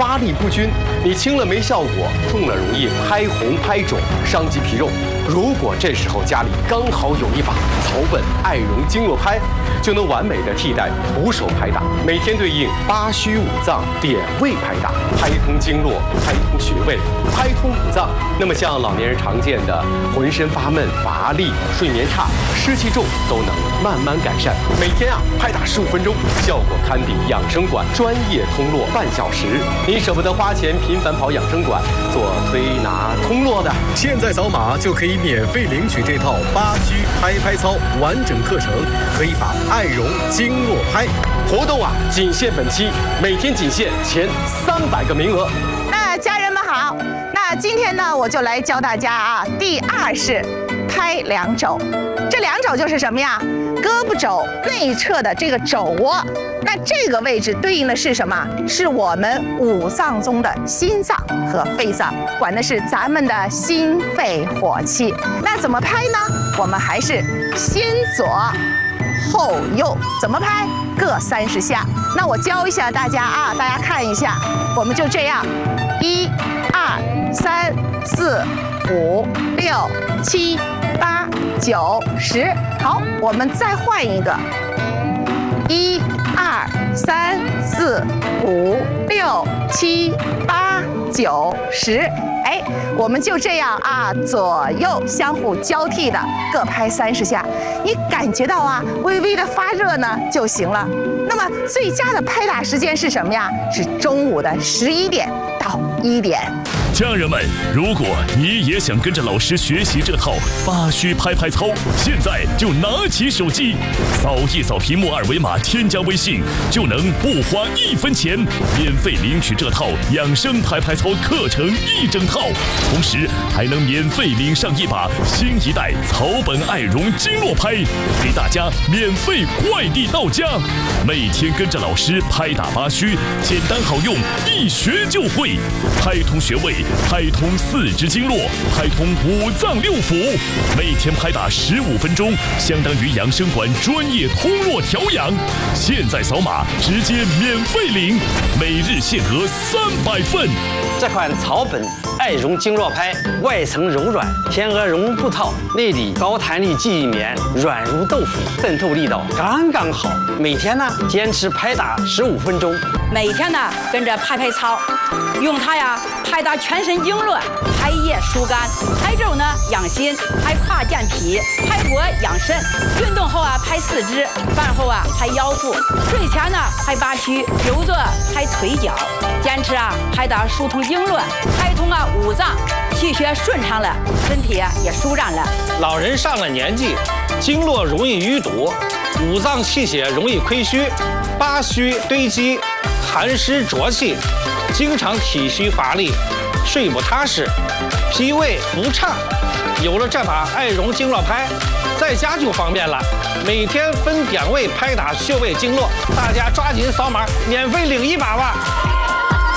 发力不均，你轻了没效果，重了容易拍红拍肿，伤及皮肉。如果这时候家里刚好有一把草本艾绒经络拍，就能完美的替代徒手拍打，每天对应8虚5脏点位拍打，拍通经络，拍通穴位，拍通五脏。那么像老年人常见的浑身发闷、乏力、睡眠差、湿气重，都能慢慢改善。每天拍打15分钟，效果堪比养生馆专业通络半小时。你舍不得花钱频繁跑养生馆做推拿通络的， 现在扫码就可以免费领取这套8虚拍拍操完整课程，可以把艾绒经络拍。 活动仅限本期，每天仅限前300个名额。 那家人们好，那今天呢，我就来教大家第2式拍两肘。这两肘就是什么呀？胳膊肘内侧的这个肘窝，那这个位置对应的是什么？是我们5脏中的心脏和肺脏，管的是咱们的心肺火气。那怎么拍呢？我们还是先左后右，怎么拍？各30下。那我教一下大家大家看一下，我们就这样，1、2、3、4、5、6、7、8、9、10。好，我们再换一个，1、2、3、4、5、6、7、8、9、10。哎，我们就这样左右相互交替的各拍30下，你感觉到微微的发热呢就行了。那么最佳的拍打时间是什么呀？是中午的11点到1点。 家人们，如果你也想跟着老师学习这套8虚拍拍操，现在就拿起手机，扫一扫屏幕2维码，添加微信，就能不花1分钱，免费领取这套养生拍拍操课程1整套，同时还能免费领上一把新一代草本艾绒经络拍，给大家免费快递到家。每天跟着老师拍打8虚，简单好用，一学就会，拍通穴位，拍通4肢经络，拍通5脏6腑，每天拍打15分钟，相当于养生馆专业通络调养。现在扫码直接免费领，每日限额300份。 这款草本艾绒经络拍，外层柔软，天鹅绒布套，内里高弹力记忆棉，软如豆腐，渗透力道刚刚好。每天呢，坚持拍打15分钟。 每天呢，跟着拍拍操，用它拍打全身经络，拍腋疏肝，拍肘呢养心，拍胯健脾，拍脖养肾。运动后拍4肢，饭后拍腰腹，睡前呢拍8虚，久坐拍腿脚。坚持拍打疏通经络，拍通5脏，气血顺畅了，身体也舒展了。 老人上了年纪，经络容易淤堵，5脏气血容易亏虚，8虚堆积，寒湿浊气，经常体虚乏力，睡不踏实，脾胃不畅。有了这把艾绒经络拍，在家就方便了，每天分点位拍打穴位经络，大家抓紧扫码，免费领一把吧。